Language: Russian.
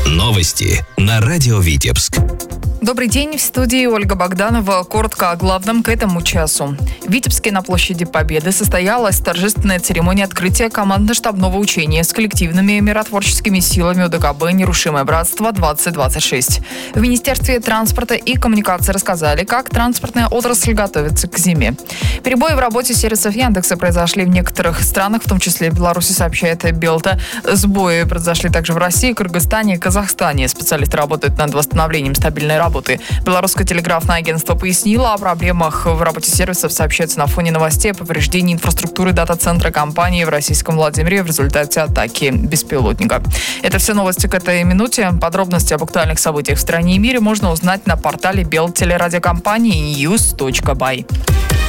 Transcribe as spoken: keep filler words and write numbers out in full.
Новости на радио Витебск. Добрый день, в студии Ольга Богданова. Коротко о главном к этому часу. В Витебске на площади Победы состоялась торжественная церемония открытия командно-штабного учения с коллективными миротворческими силами УДКБ «Нерушимое братство-двадцать двадцать шесть». В Министерстве транспорта и коммуникации рассказали, как транспортная отрасль готовится к зиме. Перебои в работе сервисов Яндекса произошли в некоторых странах, в том числе в Беларуси, сообщает Белта. Сбои произошли также в России, Кыргызстане и Казахстане. Специалисты работают над восстановлением стабильной работы. Работы. Белорусское телеграфное агентство пояснило, о проблемах в работе сервисов сообщается на фоне новостей о повреждении инфраструктуры дата-центра компании в российском Владимире в результате атаки беспилотника. Это все новости к этой минуте. Подробности об актуальных событиях в стране и мире можно узнать на портале Белтелерадиокомпании ньюс точка бай.